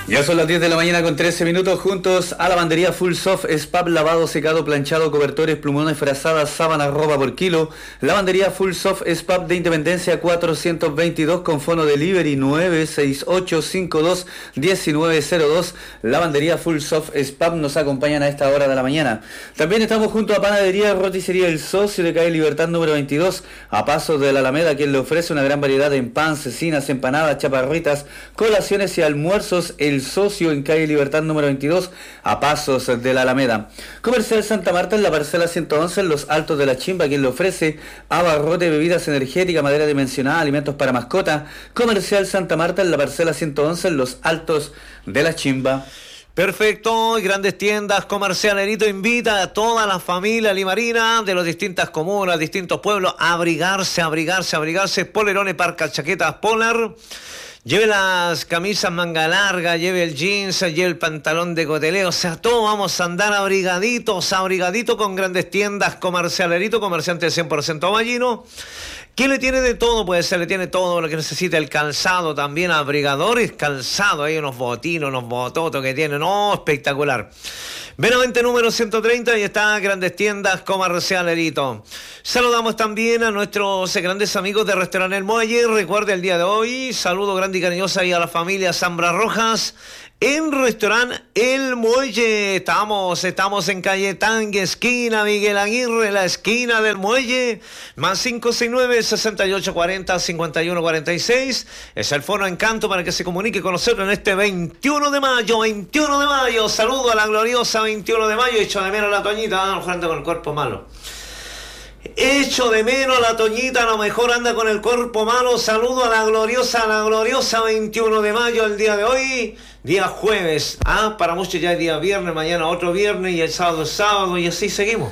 Ya son las 10 de la mañana con 13 minutos, juntos a lavandería Full Soft, SPAP, lavado, secado, planchado, cobertores, plumones, frazadas, sábanas, ropa por kilo. Lavandería Full Soft, SPAP de Independencia 422 con fono delivery 968521902. Lavandería Full Soft, SPAP nos acompañan a esta hora de la mañana. También estamos junto a Panadería Roticería El Socio de calle Libertad número 22, a pasos de la Alameda, quien le ofrece una gran variedad de pan, cecinas, empanadas, chaparritas, colaciones y almuerzos. El Socio en calle Libertad número 22, a pasos de la Alameda. Comercial Santa Marta en la parcela 111 en los Altos de la Chimba, quien le ofrece abarrote, bebidas energéticas, madera dimensionada, alimentos para mascota. Comercial Santa Marta en la parcela 111 en los Altos de la Chimba. Perfecto, y grandes tiendas Comercial Erito invita a toda la familia limarina de las distintas comunas, distintos pueblos a abrigarse, polerones, parcas, chaquetas polar. Lleve las camisas manga larga, lleve el jeans, lleve el pantalón de coteleo, o sea, todos vamos a andar abrigaditos con grandes tiendas Comercial Erito, comerciante 100% vallino. ¿Qué le tiene de todo? Puede ser, le tiene todo lo que necesita, el calzado también, abrigadores, calzado, hay unos botines, unos bototos que tienen, espectacular. Benavente número 130 y está Grandes Tiendas Comercial Erito. Saludamos también a nuestros grandes amigos de Restaurante El Muelle. Recuerde el día de hoy, saludo grande y cariñoso ahí a la familia Zambra Rojas. En Restaurante El Muelle estamos en calle Tangue, esquina Miguel Aguirre, la esquina del Muelle, más 569-6840-5146. Es el Foro Encanto para que se comunique con nosotros en este 21 de mayo. Saludo a la gloriosa 21 de mayo. Echo de menos a la Toñita, anda con el cuerpo malo. Echo de menos a la Toñita, a lo mejor anda con el cuerpo malo. Saludo a la gloriosa 21 de mayo, el día de hoy, día jueves. Para muchos ya es día viernes, mañana otro viernes y el sábado es sábado y así seguimos.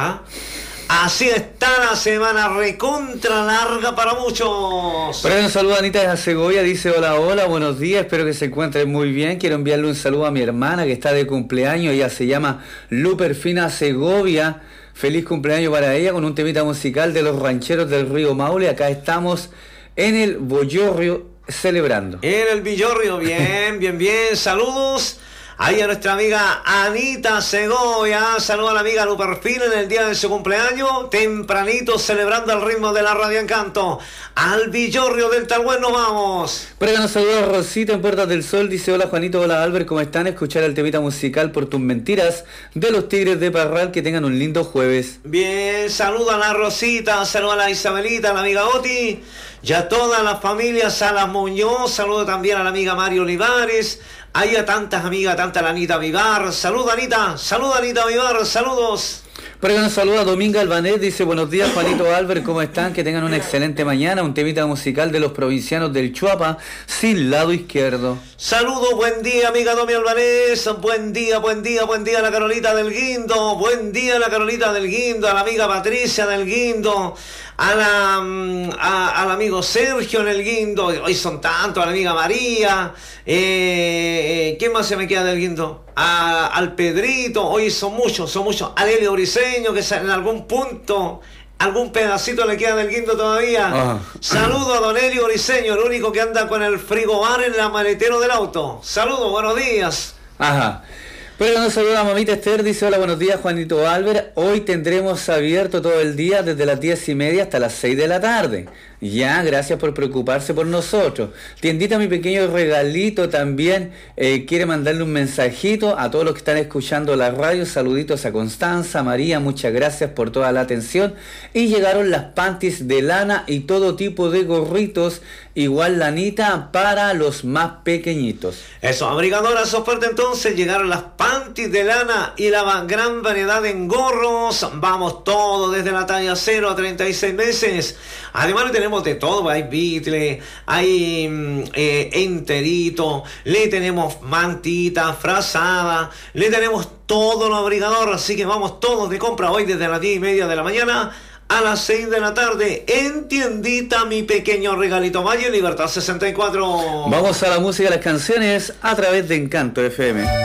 Así está la semana recontra larga para muchos. Por ahí un saludo a Anita de Segovia, dice hola, buenos días, espero que se encuentren muy bien. Quiero enviarle un saludo a mi hermana que está de cumpleaños, ella se llama Luperfina Segovia. Feliz cumpleaños para ella con un temita musical de los rancheros del río Maule. Acá estamos en el Bollorrio celebrando. En el Villorrio, bien. Saludos ahí a nuestra amiga Anita Segovia. Saludos a la amiga Luperfina en el día de su cumpleaños. Tempranito celebrando al ritmo de la Radio Encanto. Al Villorrio del Talhuén nos vamos. Por acá nos saluda Rosita en Puertas del Sol. Dice hola Juanito, hola Albert, ¿cómo están? Escuchar el temita musical Por tus mentiras de los Tigres de Parral. Que tengan un lindo jueves. Bien, saluda a la Rosita, saluda a la Isabelita, a la amiga Oti y a todas las familias Salas Muñoz. Saludo también a la amiga Mario Olivares. Hay a tantas amigas, tanta la Anita Vivar. Saluda Anita Vivar, saludos. Por acá nos saluda Dominga Albanés, dice buenos días Juanito, Albert, ¿cómo están? Que tengan una excelente mañana, un temita musical de los provincianos del Chuapa, Sin Lado Izquierdo. Saludos, buen día amiga Domi Albanés, buen día la Carolita del Guindo, buen día la Carolita del Guindo, a la amiga Patricia del Guindo, al amigo Sergio en el Guindo, hoy son tantos, a la amiga María, ¿quién más se me queda del Guindo? Al Pedrito, hoy son muchos, a Lelio Briseño, que en algún punto, algún pedacito le queda del Guindo todavía. Saludo a don Elio Briseño, el único que anda con el frigobar en la maletero del auto. Saludos, buenos días. Pero nos saluda a mamita Esther, dice hola, buenos días Juanito Albert, hoy tendremos abierto todo el día desde las 10:30 hasta las 6 de la tarde. Ya, gracias por preocuparse por nosotros. Tiendita, mi pequeño regalito también quiere mandarle un mensajito a todos los que están escuchando la radio. Saluditos a Constanza, María, muchas gracias por toda la atención. Y llegaron las panties de lana y todo tipo de gorritos, igual lanita para los más pequeñitos. Eso, abrigadoras oferta entonces, llegaron las panties de lana y la gran variedad en gorros. Vamos todo desde la talla 0 a 36 meses. Además le tenemos de todo, hay bitle, hay enterito, le tenemos mantita, frazada, le tenemos todo lo abrigador, así que vamos todos de compra hoy desde las 10:30 de la mañana a las 6 de la tarde en tiendita Mi Pequeño Regalito Valle, Libertad 64. Vamos a la música, las canciones a través de Encanto FM.